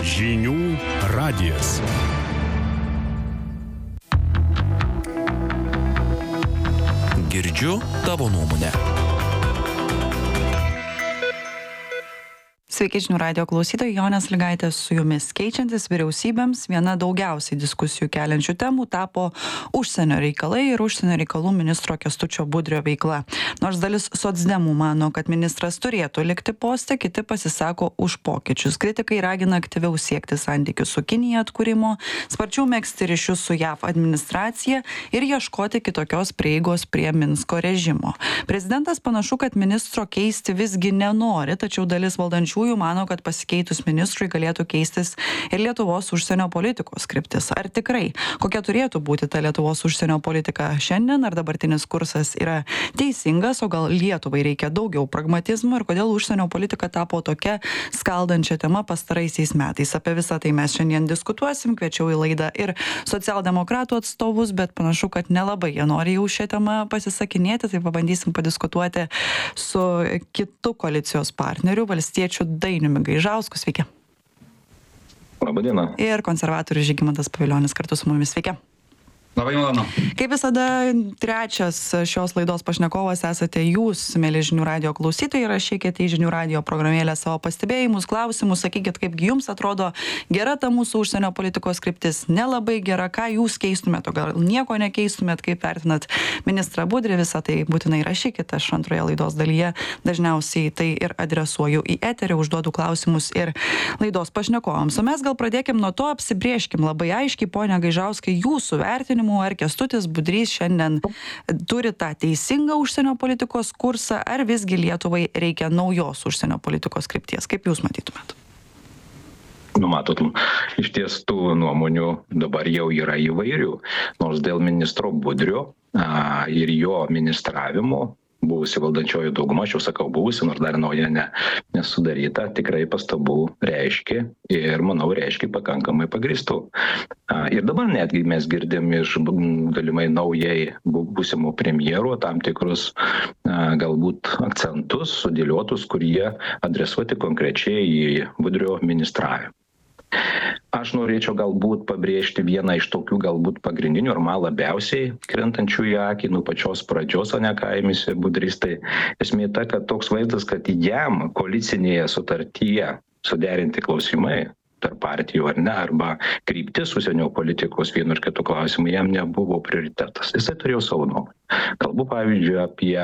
Žinių radijas. Girdžiu tavo nuomonę. Sveiki žinių radijo klausytojai, Jonė Sąlygaitė su jumis. Keičiantis vyriausybėms, viena daugiausiai diskusijų keliančių temų tapo užsienio reikalai ir užsienio reikalų ministro Kęstučio Budrio veikla. Nors dalis socdemų mano, kad ministras turėtų likti poste, kiti pasisako už pokyčius. Kritikai ragina aktyviau siekti santykių su Kinija atkūrimo, sparčiau megzti ryšius su JAV administracija ir ieškoti kitokios prieigos prie Minsko režimo. Prezidentas panašu, kad ministro keisti visgi nenori, tačiau dalis valdančiųjų mano, kad pasikeitus ministrui galėtų keistis ir Lietuvos užsienio politikos kryptis. Ar tikrai? Kokia turėtų būti ta Lietuvos užsienio politika šiandien? Ar dabartinis kursas yra teisingas, o gal Lietuvai reikia daugiau pragmatizmo ir kodėl užsienio politika tapo tokia skaldančia tema pastaraisiais metais? Apie visą tai mes šiandien diskutuosim. Kviečiau į laidą ir socialdemokratų atstovus, bet panašu, kad nelabai jie nori jau šią temą pasisakinėti, tai pabandysim padiskutuoti su kitu koalicijos partneriu, valstiečių Dainiumi Gaižausku. Sveiki. Labadiena. Ir konservatorius Žygimantas Pavilionis kartu su mumis. Sveiki. Labai malonu. Kaip visada, trečias šios laidos pašnekovas esate jūs, mieli žinių radijo klausytojai. Rašykite į žinių radijo programėlę savo pastebėjimus, klausimus, sakykit, kaipgi jums atrodo gera ta mūsų užsienio politikos kryptis, nelabai gera, ką jūs keistumėt, o gal nieko nekeistumėt, kaip vertinat ministrą Budrį, visą tai būtinai rašykite. Aš antroje laidos dalyje dažniausiai tai ir adresuoju į eterį, užduodu klausimus ir laidos pašnekovams. O mes gal pradėkim nuo to, apsibrėžkim labai aiškiai, ponia Gaižauskai, jūsų vertinimu, ar Kęstutis Budrys šiandien turi tą teisingą užsienio politikos kursą, ar visgi Lietuvai reikia naujos užsienio politikos krypties? Kaip jūs matytumėt? Matot, iš ties tų nuomonių dabar jau yra įvairių, nors dėl ministro Budrio ir jo ministravimo buvusi valdančioji dauguma, aš jau sakau buvusi, nors dar nauja nesudaryta, tikrai pastabų reiškia ir, manau, reiškia pakankamai pagristų. Ir dabar netgi mes girdim iš galimai naujai būsimų premjerų tam tikrus galbūt akcentus sudėliotus, kurie adresuoti konkrečiai į Budrio ministravimą. Aš norėčiau galbūt pabrėžti vieną iš tokių galbūt pagrindinių ir man labiausiai krentančių į akį nuo pačios pradžios, o ne ką ėmėsi Budrys. Tai esmė ta, kad toks vaizdas, kad jam koalicinėje sutartyje suderinti klausimai tarp partijų ar ne, arba kryptis užsienio politikos vienu ir kitu klausimu jam nebuvo prioritetas. Jisai turėjo savo nuomonę. Kalbu pavyzdžiui apie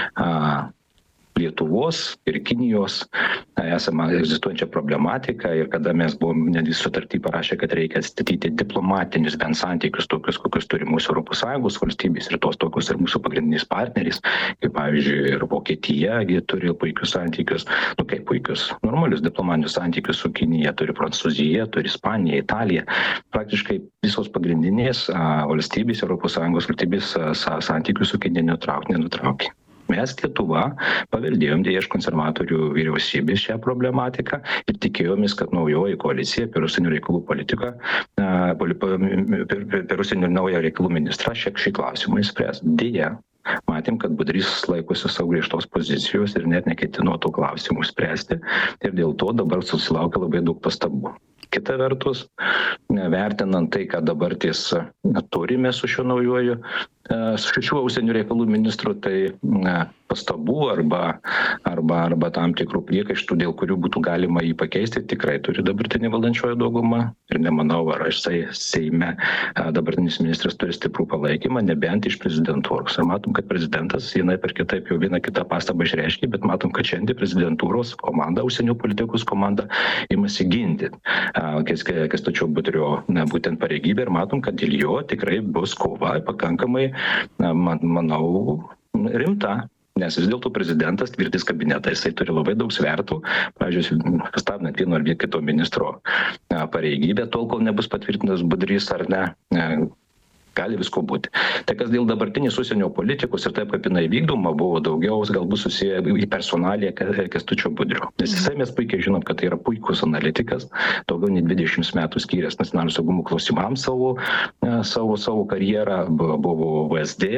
Lietuvos ir Kinijos esama egzistuojančią problematiką ir kada mes buvom netgi sutartį parašę, kad reikia atstatyti diplomatinius bent santykius tokius, kokius turi mūsų ES valstybės ir tos tokius ir mūsų pagrindiniais partneriais, kaip pavyzdžiui ir Vokietija turi puikius santykius, kaip puikius, normalius diplomatinius santykius su Kinija, turi Prancūzija, turi Ispanija, Italija, praktiškai visos pagrindinės valstybės, ES valstybės santykius su Kinija nenutraukė. Mes Lietuva paveldėjom dėja iš konservatorių vyriausybės šią problematiką ir tikėjomės, kad naujoji koalicija per užsienio reikalų politiką, per užsienio naują reikalų ministrą šį klausimą išspręs. Dėja, matėm, kad Budrys laikosi savo griežtos pozicijos ir net neketino tų klausimų spręsti ir dėl to dabar susilaukia labai daug pastabų. Kita vertus, vertinant tai, ką dabar tiesa turime su šiuo naujoju, su šiuo užsienio reikalų ministru, tai pastabų arba tam tikrų priekaištų, dėl kurių būtų galima jį pakeisti, tikrai turi dabartinė valdančioji dauguma ir nemanau, ar Seime dabartinis ministras turi stiprų palaikymą, nebent iš prezidentūros. Ir matom, kad prezidentas vienai per kitaip jau vieną kitą pastabą išreiškė, bet matom, kad šiandien prezidentūros komanda, užsienio politikos komanda imasi ginti Kęstučio Budrio būtent pareigybę ir matom, kad dėl jo tikrai bus kova pakankamai, manau, rimta. Nes vis dėlto prezidentas tvirtis kabinetą, jisai turi labai daug svertų, pavyzdžiui, stabdant vieno ar kito ministro pareigybę, tol kol nebus patvirtintas Budrys ar ne, gali visko būti. Tai kas dėl dabartinės užsienio politikos ir taip, kaip jinai vykdoma, buvo daugiau galbūt susiję į personaliją Kęstučio Budrio. Nes jisai mes puikiai žinom, kad tai yra puikus analitikas, daugiau nei 20 metų skyręs nacionalinio saugumo klausimams savo karjerą, buvo VSD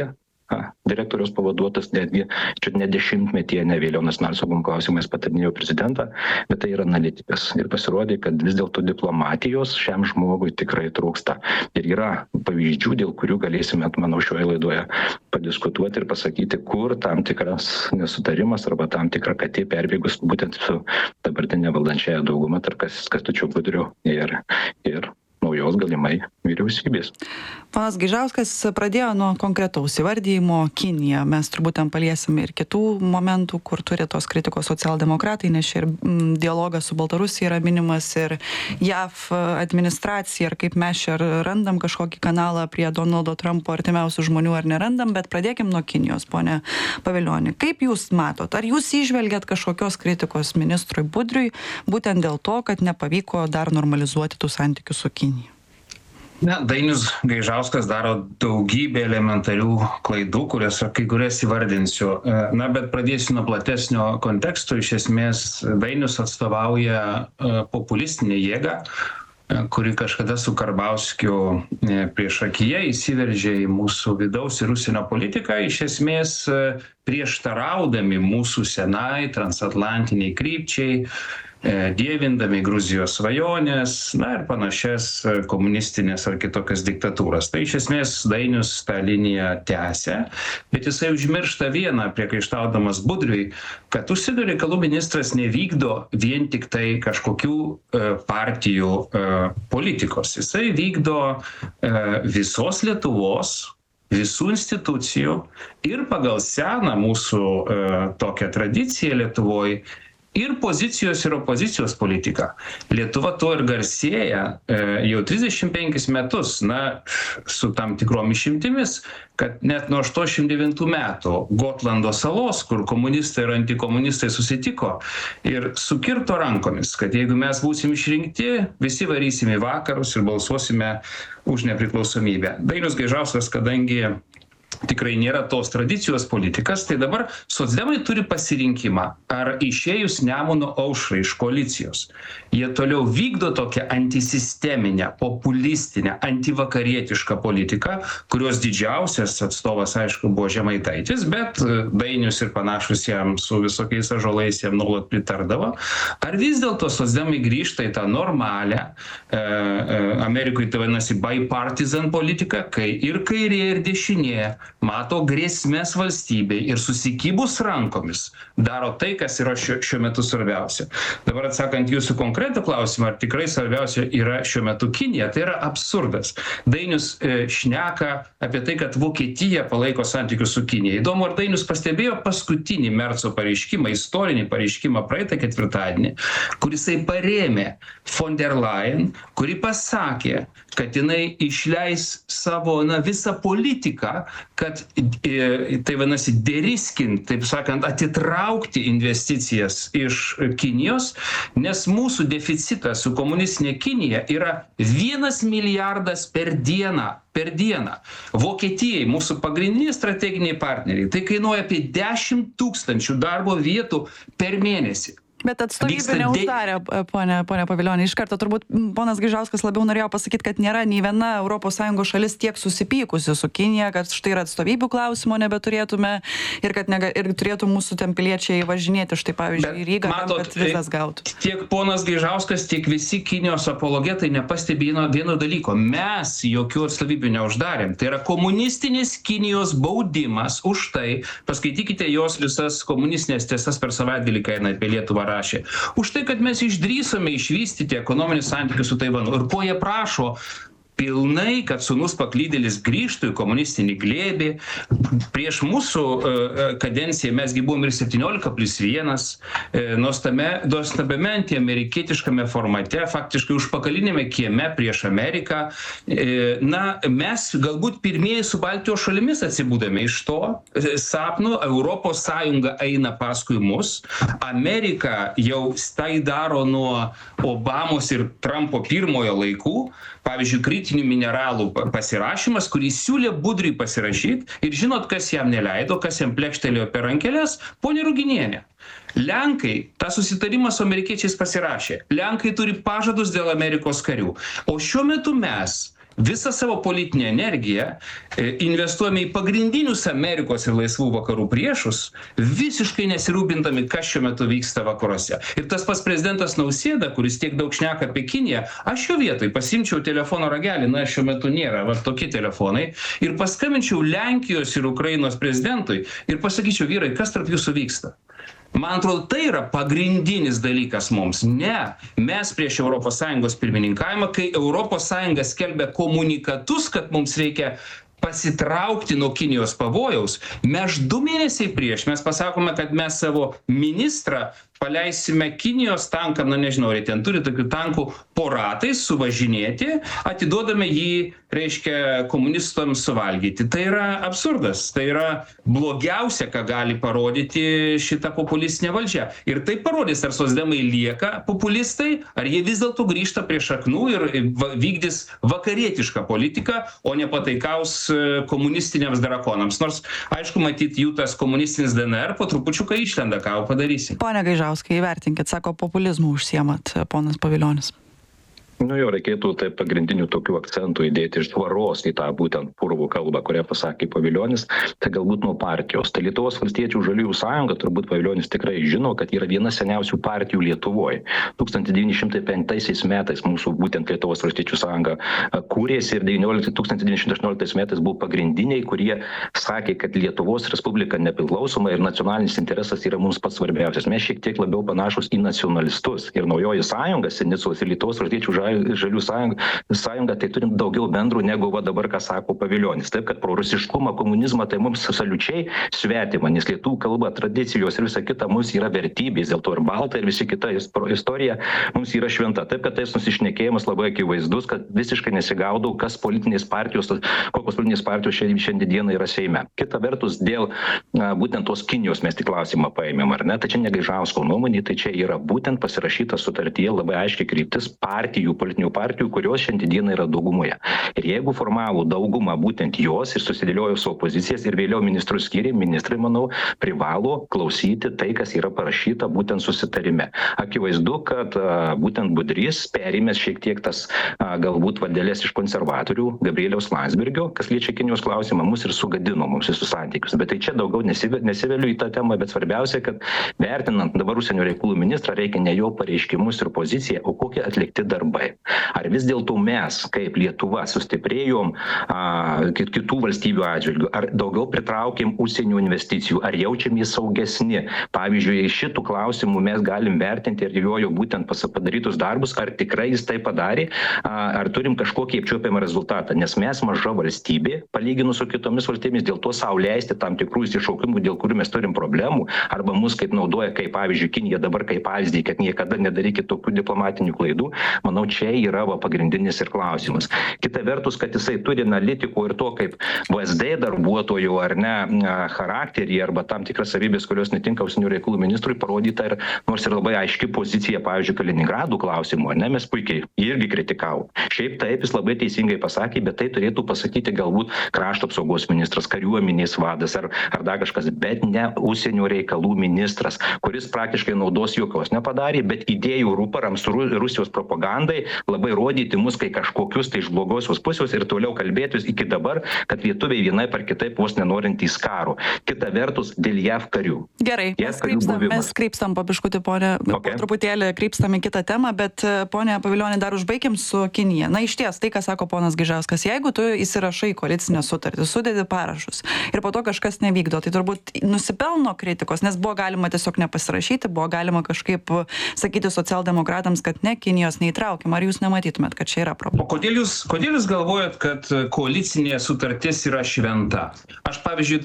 direktoriaus pavaduotas netgi čia ne dešimtmetyje, ne vėliau nacionalinio saugumo klausimais patarinėjo prezidentą, bet tai yra analitikas. Ir pasirodė, kad vis dėlto diplomatijos šiam žmogui tikrai trūksta. Ir yra pavyzdžių, dėl kurių galėsime, manau, šioje laidoje padiskutuoti ir pasakyti, kur tam tikras nesutarimas arba tam tikra katė perbėgus būtent su dabartinė valdančiaja dauguma tarp Kęstučio Budrio ir naujos galimai vyriausybės. Ponas Gaižauskas pradėjo nuo konkretaus įvardyjimo Kinija. Mes turbūt ten paliesim ir kitų momentų, kur turi tos kritikos socialdemokratai, nes čia ir dialogas su Baltarusija yra minimas, ir JAV administracija, ir kaip mes čia randam kažkokį kanalą prie Donaldo Trumpo artimiausių žmonių ar nerandam, bet pradėkim nuo Kinijos, pone Pavilioni. Kaip jūs matot, ar jūs įžvelgiat kažkokios kritikos ministrui Budriui, būtent dėl to, kad nepavyko dar normalizuoti tų santykių su Kinija? Dainius Gaižauskas daro daugybę elementarių klaidų, kai kurias įvardinsiu. Bet pradėsiu nuo platesnio konteksto. Iš esmės, Dainius atstovauja populistinę jėgą, kuri kažkada su Karbauskiu priešakyje įsiveržė į mūsų vidaus ir užsienio politiką, iš esmės prieštaraudami mūsų senai transatlantiniai krypčiai, dievindami Gruzijos svajonės, ir panašias komunistinės ar kitokias diktatūras. Tai iš esmės Dainius tą liniją tęsia, bet jisai užmiršta vieną, priekaištaudamas Budriui, kad užsienio reikalų ministras nevykdo vien tik tai kažkokių partijų politikos. Jisai vykdo visos Lietuvos, visų institucijų ir pagal seną mūsų tokią tradiciją Lietuvoje ir pozicijos ir opozicijos politika. Lietuva to ir garsėja jau 35 metus, su tam tikrom išimtimis, kad net nuo 89 metų Gotlando salos, kur komunistai ir antikomunistai susitiko ir sukirto rankomis, kad jeigu mes būsim išrinkti, visi varysim į vakarus ir balsuosime už nepriklausomybę. Dainius Gaižauskas, kadangi tikrai nėra tos tradicijos politikas, tai dabar socdemai turi pasirinkimą, ar išėjus Nemuno aušrai iš koalicijos, jie toliau vykdo tokią antisisteminę, populistinę, antivakarietišką politiką, kurios didžiausias atstovas, aišku, buvo Žemaitaitis, bet Dainius ir panašus jam su visokiais ąžuolais jam nuolat pritardavo. Ar vis dėlto socdemai grįžta į tą normalią, Amerikoje tai vadinasi bipartisan politiką, kai ir kairė, ir dešinė mato grėsmės valstybei ir susikibus rankomis daro tai, kas yra šiuo metu svarbiausia. Dabar atsakant jūsų konkretų klausimą, ar tikrai svarbiausia yra šiuo metu Kinija, tai yra absurdas. Dainius šneka apie tai, kad Vokietija palaiko santykius su Kinija. Įdomu, ar Dainius pastebėjo paskutinį Merco pareiškimą, istorinį pareiškimą praeitą ketvirtadienį, kurisai parėmė von der Leyen, kuri pasakė, kad jinai išleis savo visą politiką, kad tai vadinasi deriskint, taip sakant, atitraukti investicijas iš Kinijos, nes mūsų deficitas su komunistinė Kinija yra 1 milijardas per dieną. Vokietijai, mūsų pagrindiniai strateginiai partneriai, tai kainuoja apie 10 000 darbo vietų per mėnesį. Bet atstovybių neuždarė, pone Pavilioni, iš karto turbūt ponas Gaižauskas labiau norėjo pasakyti, kad nėra nei viena ES šalis tiek susipykusi su Kinija, kad štai ir atstovybių klausimo nebeturėtume ir kad ir turėtų mūsų ten piliečiai važinėti štai pavyzdžiui į Rygą, kad vizas gautų. Tiek ponas Gaižauskas, tiek visi Kinijos apologetai nepastebėjo vieno dalyko. Mes jokių atstovybių neuždarėm. Tai yra komunistinės Kinijos baudimas už tai, paskaitykite jos visas komunistinės tiesas per savaitgalį, kai eina apie Lietuvą rašė. Už tai, kad mes išdrįsome išvystyti ekonominius santykius su Taivanu. Ir ko jie prašo? Pilnai, kad sūnus paklydėlis grįžtų į komunistinį glėbį. Prieš mūsų kadenciją mesgi buvom ir 17+1, nuostabiame antiamerikietiškame formate, faktiškai užpakalinėme kieme prieš Ameriką. Mes galbūt pirmieji su Baltijos šalimis atsibūdame iš to sapno, Europos Sąjunga eina paskui mus, Amerika jau tai daro nuo Obamos ir Trumpo pirmojo laikų, pavyzdžiui, kritinių mineralų pasirašymas, kurį siūlė Budriui pasirašyti, ir žinot, kas jam neleido, kas jam plekštelėjo per rankeles? Ponia Ruginienė. Lenkai tą susitarimą su amerikiečiais pasirašė. Lenkai turi pažadus dėl Amerikos karių. O šiuo metu mes visą savo politinę energiją investuojame į pagrindinius Amerikos ir laisvų vakarų priešus, visiškai nesirūpindami, kas šiuo metu vyksta vakaruose. Ir tas pats prezidentas Nausėda, kuris tiek daug šneka apie Kiniją, aš jo vietoj pasimčiau telefono ragelį, na šiuo metu nėra, va tokie telefonai, ir paskambinčiau Lenkijos ir Ukrainos prezidentui ir pasakyčiau, vyrai, kas tarp jūsų vyksta? Man atrodo, tai yra pagrindinis dalykas mums. Ne, mes prieš ES pirmininkavimą, kai ES skelbia komunikatus, kad mums reikia pasitraukti nuo Kinijos pavojaus, mes 2 mėnesiai prieš, mes pasakome, kad mes savo ministrą paleisime Kinijos tankam, na nežinau, ar ten turi tokių tankų po ratais suvažinėti, atiduodame jį, reiškia, komunistams suvalgyti. Tai yra absurdas, tai yra blogiausia, ką gali parodyti šitą populistinę valdžią. Ir tai parodys, ar socdemai lieka populistai, ar jie vis dėlto grįžta prie šaknų ir vykdys vakarietišką politiką, o ne pataikaus komunistiniams drakonams. Nors, aišku, matyt, jų tas komunistinis DNR po trupučiuką išlenda, ką padarysim. Pone Gaižauskai, įvertinkit, sako, populizmu užsiemat, ponas Pavilionis. Nu jo, reikėtų tai pagrindinių tokių akcentų įdėti iš tvaros į tą būtent purvų kalbą, kurią pasakė Pavilionis, tai galbūt nuo partijos. Tai Lietuvos valstiečių žaliųjų sąjunga, turbūt Pavilionis tikrai žino, kad yra viena seniausių partijų Lietuvoje. 1905 metais mūsų būtent Lietuvos valstiečių sąjunga kūrėsi ir 1918 metais buvo pagrindiniai, kurie sakė, kad Lietuvos Respublika nepriklausoma ir nacionalinis interesas yra mums pats svarbiausias. Mes šiek tiek labiau panašus į nacionalistus ir naujoji sąjunga, Sinicos ir Lietuvos valstiečių žalių sąjunga, tai turim daugiau bendrų negu va dabar, ką sako Pavilionis. Taip, kad prorusiškumą, komunizmą, tai mums absoliučiai svetima, nes lietuvių kalba, tradicijos ir visa kita mums yra vertybės, dėl to ir balta ir visi kita istorija mums yra šventa. Taip, kad tais nusišnekėjimas labai akivaizdus, kad visiškai nesigaudau, kokios politinės partijos šiandien yra Seime. Kita vertus, dėl būtent tos Kinijos mes tik klausimą paėmėm, ar ne? Tai čia ne Gaižausko nuomonė, tai čia yra būtent pasirašyta sutartyje labai aiškiai kryptis politinių partijų, kurios šiandien yra daugumoje. Ir jeigu formavo daugumą būtent jos ir susidėliojo savo pozicijas ir vėliau ministrus skyrė, ministrai, manau, privalo klausyti tai, kas yra parašyta būtent susitarime. Akivaizdu, kad būtent Budrys perėmęs šiek tiek tas galbūt vadelės iš konservatorių Gabrieliaus Landsbergio, kas liečia Kinijos klausimą, mus ir sugadino mums visus santykius. Bet tai čia daugiau nesiveliu į tą temą, bet svarbiausia, kad vertinant dabar užsienio reikalų ministrą, reikia ne jo pareiškimus ir poziciją, o kokie atlikti darbai. Ar vis dėlto mes, kaip Lietuva, sustiprėjom kitų valstybių atžvilgių, ar daugiau pritraukėm užsienio investicijų, ar jaučiamės saugesni. Pavyzdžiui, šitų klausimų mes galim vertinti ir jo būtent padarytus darbus, ar tikrai jis tai padarė, ar turim kažkokį apčiuopiamą rezultatą. Nes mes maža valstybė, palyginus su kitomis valstybėmis, dėl to sau leisti tam tikrų iššaukimų, dėl kurių mes turim problemų, arba mus kaip naudoja, kaip pavyzdžiui, Kinija dabar kaip pavyzdį, kad niekada nedarykit tokių diplomatinių klaidų. Manau, čia yra pagrindinis ir klausimas. Kita vertus, kad jisai turi analitikų ir to kaip VSD darbuotojų ar ne charakterį arba tam tikras savybės, kurios netinka užsienio reikalų ministrui, parodyta ir nors ir labai aiški pozicija, pavyzdžiui, Kaliningradų klausimu, ne, mes puikiai irgi kritikavo. Šiaip taip, jis labai teisingai pasakė, bet tai turėtų pasakyti galbūt krašto apsaugos ministras, kariuomenės vadas ar dar kažkas, bet ne užsienio reikalų ministras, kuris praktiškai naudos jokios nepadarė, bet idėjų rūparams Rusijos propagandai labai rodyti mus kai kažkokius tai iš blogosios pusės ir toliau kalbėtis iki dabar, kad lietuviai vienai par kitaip vos nenorintys karo. Kita vertus, dėl JAV karių. Gerai, mes krypstam po biškutį, ponė, truputėlį krypstam į kitą temą, bet ponė Pavilionį, dar užbaikim su Kinija. Na iš ties, tai, ką sako ponas Gaižauskas, jeigu tu įsirašai koalicinę sutartį, sudedi parašus ir po to kažkas nevykdo, tai turbūt nusipelno kritikos, nes buvo galima tiesiog nepasirašyti, buvo galima kažkaip sakyti socialdemokratams, kad ne, Kinijos neįtraukiam. Ar jūs nematytumėt, kad čia yra problema? O kodėl jūs galvojat, kad koalicinė sutartis yra šventa? Aš, pavyzdžiui,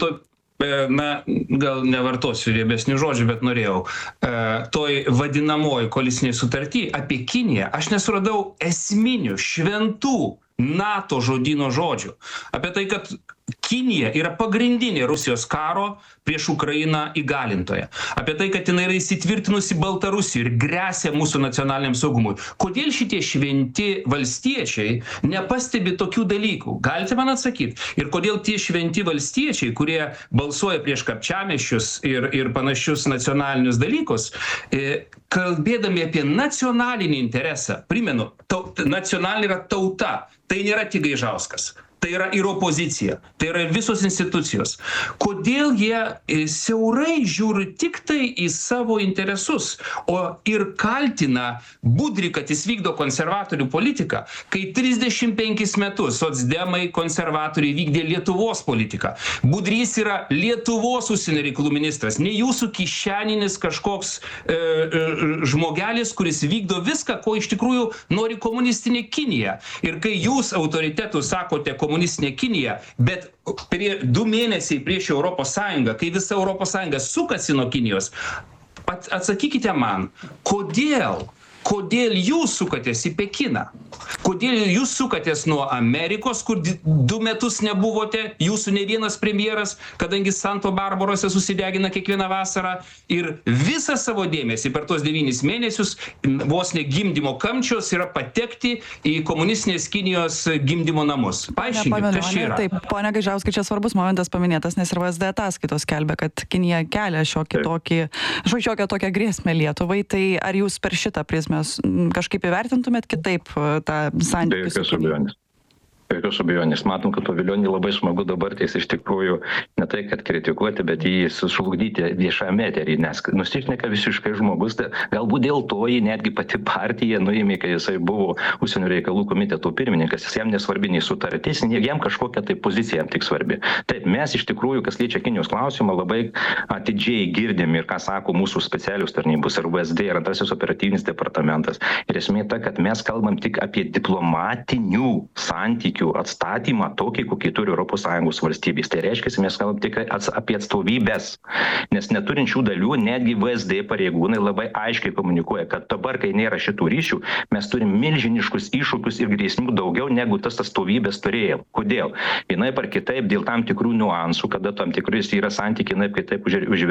gal nevartosiu riebesnių žodžių, bet norėjau. Toj vadinamoji koalicinėje sutarty apie Kiniją aš nesuradau esminių, šventų NATO žodyno žodžių. Apie tai, kad Kinija yra pagrindinė Rusijos karo prieš Ukrainą įgalintoja. Apie tai, kad jinai yra įsitvirtinusi Baltarusijoje ir grėsia mūsų nacionaliniam saugumui. Kodėl šitie šventi valstiečiai nepastebi tokių dalykų? Galite man atsakyti? Ir kodėl tie šventi valstiečiai, kurie balsuoja prieš kapčiamiesčius ir panašius nacionalinius dalykus, kalbėdami apie nacionalinį interesą, primenu, nacionalinė yra tauta, tai nėra tik Gaižauskas. Tai yra ir opozicija, tai yra ir visos institucijos. Kodėl jie siaurai žiūri tik tai į savo interesus, o ir kaltina Budrį, kad jis vykdo konservatorių politiką, kai 35 metus socdemai konservatoriai vykdė Lietuvos politiką. Budrys yra Lietuvos užsienio reikalų ministras, ne jūsų kišeninis kažkoks žmogelis, kuris vykdo viską, ko iš tikrųjų nori komunistinė Kinija. Ir kai jūs autoritetų sakote komunistinė Kinija, bet 2 mėnesiai prieš Europos Sąjungą, kai visa Europos Sąjunga sukasi nuo Kinijos, atsakykite man, kodėl jūs sukatės į Pekiną? Kodėl jūs sukatės nuo Amerikos, kur 2 metus nebuvote, jūsų ne vienas premjeras, kadangi Santo Barbarose susidegina kiekvieną vasarą, ir visą savo dėmesį per tuos 9 mėnesius vos ne gimdymo kamčios yra patekti į komunistinės Kinijos gimdymo namus. Paaiškinkit, kas čia yra. Taip, pone Gaižauskai, čia svarbus momentas paminėtas, nes ir VSD ataskaitos skelbia, kad Kinija kelia šiokią tokią grėsmę Lietuvai. Tai ar jūs per šitą prizmę kažkaip įvertintumėt kitaip tą santykį su Kinija? Be jokios abejonės. Matom, kad Pavilionį labai smagu dabar tais iš tikrųjų ne tai, kad kritikuoti, bet jį sužlugdyti viešame eterį, nes nusišneka visiškai žmogus. Galbūt dėl to jį netgi pati partija nuėmė, kai jisai buvo užsienio reikalų komiteto pirmininkas. Jis jam nesvarbi nei sutartis, nei jam kažkokia tai pozicija jam tik svarbi. Taip, mes iš tikrųjų, kas liečia Kinijos klausimą, labai atidžiai girdim ir ką sako mūsų specialius tarnybos ir VSD ir antrasis operatyvinis departamentas. Ir esmė ta, kad mes kalbam tik apie diplomatinių santykių atstatymą tokį, kokį turi ES valstybės. Tai reiškia, mes kalbam tik apie atstovybės, nes neturinčių dalių netgi VSD pareigūnai labai aiškiai komunikuoja, kad dabar, kai nėra šitų ryšių, mes turim milžiniškus iššūkius ir grėsmių daugiau, negu tas atstovybės turėjom. Kodėl? Vienaip ar kitaip, dėl tam tikrų niuansų, kada tam tikrais yra santykiai, vienaip kitaip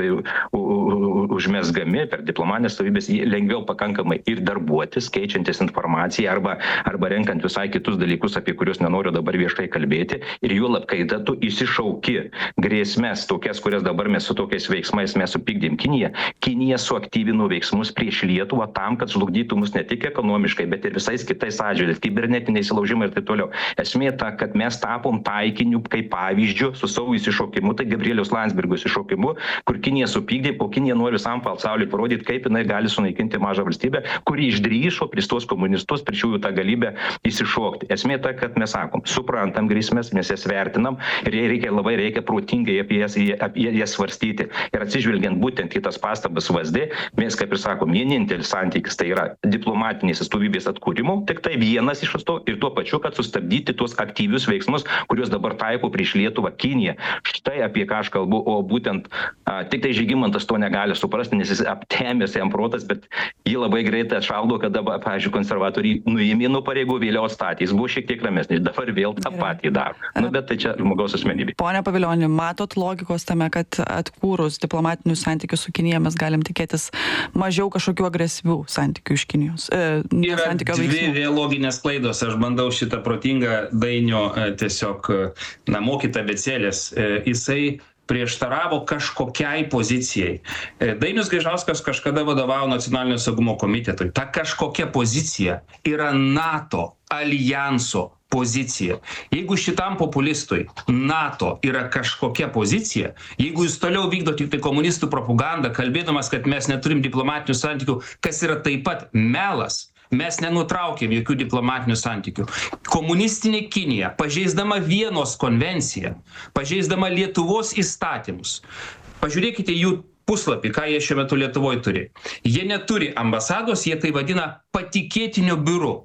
užmesgami per diplomatinės atstovybės, lengviau pakankamai ir darbuotis, keičiantis informaciją arba renkant visai kitus dalykus, apie kuriuos nenoriu dabar viešai kalbėti, ir juolab, kai tu įsišauki grėsmės tokias, kurias dabar mes su tokiais veiksmais mes supykdėm Kiniją. Kinija suaktyvino veiksmus prieš Lietuvą tam, kad žlugdytų mus ne tik ekonomiškai, bet ir visais kitais atžvilgiais, kibernetiniai įsilaužimai ir taip toliau. Esmė ta, kad mes tapom taikiniu kaip pavyzdžiu su savo įsišaukimu, tai Gabrieliaus Landsbergio įsišaukimu, kur Kinija supykdė, o Kinija nori visam pasauliui parodyti, kaip jinai gali sunaikinti mažą valstybę, kuri išdrįso prieš tuos komunistus, prieš jų tą galybę įsišokti. Esmė ta, kad mes sakom, suprantam grėsmės, mes jas vertinam ir labai reikia protingai apie jas svarstyti. Ir atsižvelgiant būtent į tas pastabas VSD, mes, kaip ir sakom, vienintelis santykis tai yra diplomatinės atstovybės atkūrimo, tik tai vienas iš to ir tuo pačiu, kad sustabdyti tuos aktyvius veiksmus, kuriuos dabar taiko prieš Lietuvą Kinija. Štai apie ką aš kalbu, o būtent tik tai Žygimantas to negali suprasti, nes jis aptemęs jam protas, bet jį labai greitai atšaldo, kada, pavyzdžiui, konservatoriai nuėmė nuo pareigų, vėliau atstatė. Jis buvo šiek tiek ramesnis, dabar vėl tą patį daro. Bet tai čia žmogaus asmenybė. Pone Pavilioni, matot logikos tame, kad atkūrus diplomatinius santykius su Kinija mes galim tikėtis mažiau kažkokių agresyvių santykių iš Kinijos? Yra dvi loginės klaidos. Aš bandau šitą protingą Dainio tiesiog mokytą abėcėlės. Jisai prieštaravo kažkokiai pozicijai. Dainius Gaižauskas kažkada vadovavo Nacionalinio saugumo komitetui. Ta kažkokia pozicija yra NATO aljanso pozicija. Jeigu šitam populistui NATO yra kažkokia pozicija, jeigu jis toliau vykdo tik tai komunistų propagandą, kalbėdamas, kad mes neturim diplomatinių santykių, kas yra taip pat melas, mes nenutraukėm jokių diplomatinių santykių. Komunistinė Kinija, pažeisdama Vienos konvenciją, pažeisdama Lietuvos įstatymus, pažiūrėkite jų puslapį, ką jie šiuo metu Lietuvoje turi. Jie neturi ambasados, jie tai vadina patikėtiniu biuru.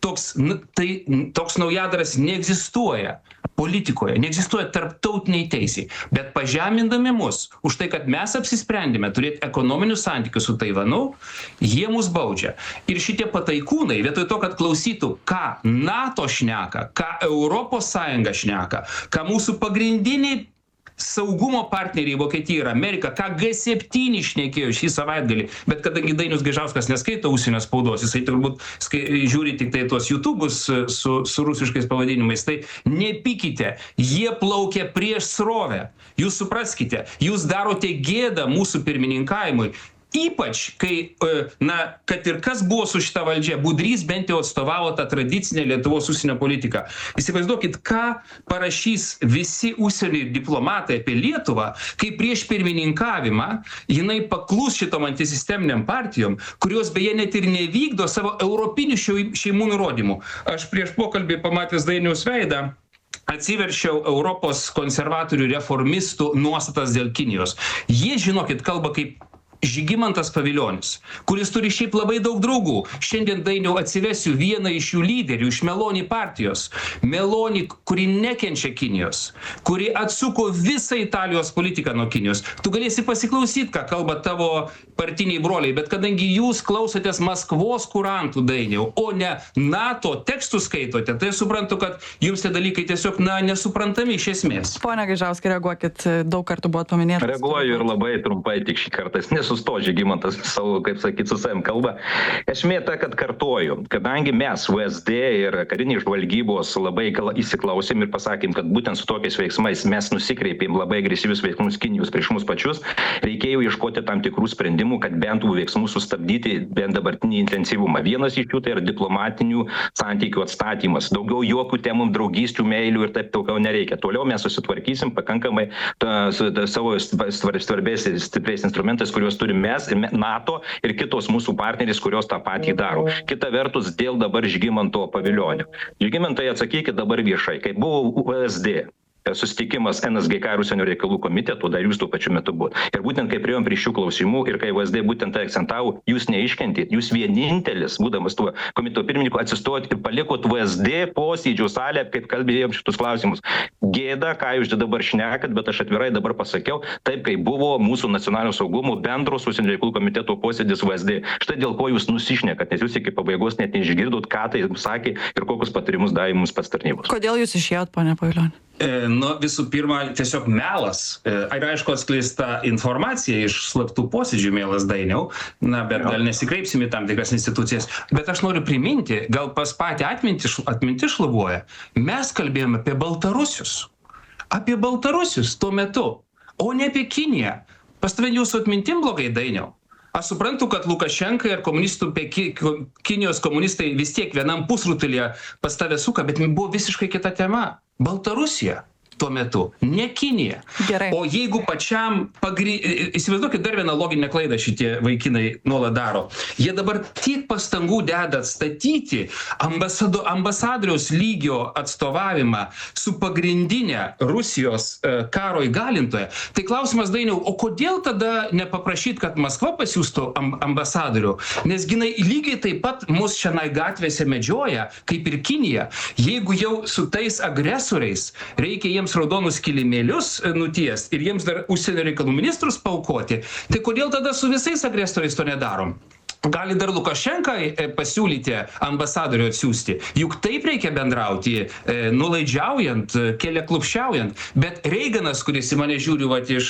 toks naujadaras neegzistuoja politikoje, neegzistuoja tarptautiniai teisiai, bet pažemindami mus už tai, kad mes apsisprendėme turėti ekonominius santykius su Taivanu, jie mus baudžia. Ir šitie pataikūnai, vietoj to, kad klausytų, ką NATO šneka, ką Europos Sąjunga šneka, ką mūsų pagrindiniai saugumo partneriai Vokietija ir Amerika, ką G7 šnekėjo šį savaitgalį, bet kadangi Dainius Gaižauskas neskaito užsienio spaudos, jisai turbūt žiūri tik tai tuos YouTube'us su rusiškais pavadinimais, tai nepykite, jie plaukia prieš srovę. Jūs supraskite, jūs darote gėdą mūsų pirmininkavimui. Ypač, kai, kad ir kas buvo su šita valdžia, Budrys bent jau atstovavo tą tradicinę Lietuvos užsienio politiką. Įsivaizduokit, ką parašys visi užsienio diplomatai apie Lietuvą, kai prieš pirmininkavimą jinai paklus šitom antisisteminiam partijom, kurios beje net ir nevykdo savo europinių šeimų nurodymų. Aš prieš pokalbį pamatęs Dainiaus veidą, atsiverčiau Europos konservatorių reformistų nuostatas dėl Kinijos. Jie, žinokit, kalba kaip Žygimantas Pavilionis, kuris turi šiaip labai daug draugų. Šiandien, Dainiau, atsivesiu vieną iš jų lyderių, iš Meloni partijos. Meloni, kuri nekenčia Kinijos, kuri atsuko visą Italijos politiką nuo Kinijos. Tu galėsi pasiklausyti, ką kalba tavo partiniai broliai, bet kadangi jūs klausotės Maskvos kurantų, Dainiau, o ne NATO tekstų skaitote, tai suprantu, kad jums tie dalykai tiesiog, nesuprantami iš esmės. Pone Gaižauskai, reaguokit, daug kartų buvo paminėtas. Reaguoju ir labai trumpai tik šį kartą. Nesusto Žygimantas savo, kaip sakyti, su savim kalba. Esmė ta, kad kartoju, kadangi mes VSD ir kariniai žvalgybos labai įsiklausėm ir pasakėm, kad būtent su tokiais veiksmais mes nusikreipėm labai agresyvius veiksmus Kinijos prieš mus pačius, reikėjo ieškoti tam tikrų sprendimų, kad bent tų veiksmų sustabdyti bent dabartinį intensyvumą. Vienas iš jų tai yra diplomatinių santykių atstatymas. Daugiau jokių temų, draugysčių, meilių ir taip daugiau nereikia. Toliau mes susitvarkysim pakankamai savo svarbiais ir stipriais instrumentais, kuriuos turime mes, NATO ir kitos mūsų partnerės, kurios tą patį daro. Kita vertus, dėl dabar Žygimanto Pavilionio. Žygimantai, atsakykit dabar viešai, kai buvo VSD susitikimas NSGK ir užsienio reikalų komitetų, dar jūs tuo pačiu metu buvo. Ir būtent kai priėjom prie šių klausimų ir kai VSD būtent tai akcentavo, jūs neiškentėt, jūs vienintelis, būdamas tuo komiteto pirmininku, atsistojot ir palikot VSD posėdžių salę, kaip kalbėjom šitus klausimus. Gėda, ką jūs dabar šnekat, bet aš atvirai dabar pasakiau, taip kaip buvo mūsų nacionalinio saugumo bendros užsienio reikalų komiteto posėdis VSD. Štai dėl ko jūs nusišnekat, nes jūs iki pabaigos net neišgirdot, ką tai sakė ir kokius patarimus davė mums pats tarnybos. Kodėl jūs išėjot, ponia Pavilioni? Visų pirma, tiesiog melas. Ir aišku, atskleista informacija iš slaptų posėdžių, mielas Dainiau, bet gal nesikreipsim į tam tikras institucijas. Bet aš noriu priminti, gal pas patį atminti šlubuoja, mes kalbėjome apie Baltarusius. Apie Baltarusius tuo metu, o ne apie Kiniją. Pas tave jūsų atmintim blogai, Dainiau. Aš suprantu, kad Lukašenka ir Kinijos komunistai vis tiek vienam pusrutulyje pas tave suka, bet buvo visiškai kita tema. Baltarusija tuo metu, ne Kinija. Gerai. O jeigu pačiam įsivaizduokit dar vieną loginę klaidą šitie vaikinai nuolat daro. Jie dabar tiek pastangų deda atstatyti ambasadoriaus lygio atstovavimą su pagrindinė Rusijos karo įgalintoja. Tai klausimas, Dainiau, o kodėl tada nepaprašyt, kad Maskva pasiųstų ambasadorių? Nes jinai lygiai taip pat mus šiandien gatvėse medžioja, kaip ir Kinija. Jeigu jau su tais agresoriais reikia jiems raudonus kilimėlius nutiest ir jiems dar užsienio reikalų ministrus paaukoti, tai kodėl tada su visais agresoriais to nedarom? Gali dar Lukašenkai pasiūlyti ambasadorių atsiųsti. Juk taip reikia bendrauti, nulaidžiaujant, keliaklupščiaujant. Bet Reiganas, kuris į mane žiūri iš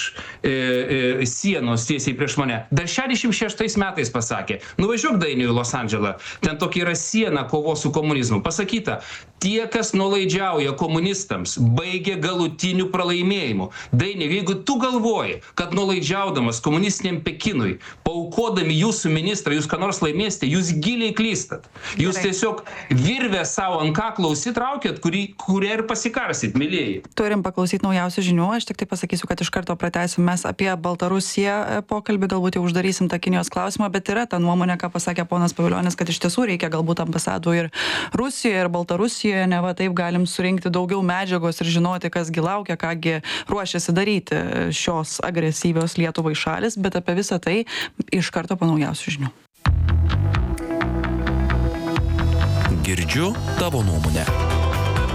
sienos tiesiai prieš mane, dar 66 metais pasakė, nuvažiuok, Dainiau, į Los Andželą, ten tokia yra siena kovos su komunizmu. Pasakyta, tie, kas nulaidžiauja komunistams, baigia galutiniu pralaimėjimu. Dainiau, jeigu tu galvoji, kad nulaidžiaudamas komunistiniam Pekinui, paaukodami jūsų ministrą, jūs ką nors laimėsite, jūs giliai klystat. Jūs tiesiog virvę savo ant kaklo užsitraukėt, kurią ir pasikarsit, mylėjai. Turim paklausyti naujausių žinių. Aš tik tai pasakysiu, kad iš karto pratęsim mes apie Baltarusiją pokalbį, galbūt jau uždarysim tą Kinijos klausimą, bet yra ta nuomonė, ką pasakė ponas Pavilionis, kad iš tiesų reikia galbūt ambasadų ir Rusijoje, ir Baltarusijoje, neva taip galim surinkti daugiau medžiagos ir žinoti, kasgi laukia, kągi ruošiasi daryti šios agresyvios Lietuvai šalis, bet apie visą tai iš karto po naujausių žinių. Girdžiu tavo nuomonę.